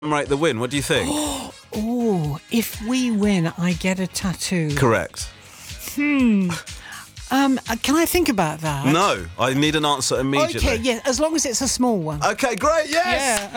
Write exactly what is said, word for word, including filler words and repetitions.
Rate the win. What do you think? Oh, if we win, I get a tattoo. Correct. Hmm. Um, uh, can I think about that? No, I need an answer immediately. Okay, yeah, as long as it's a small one. Okay, great, yes! Yeah.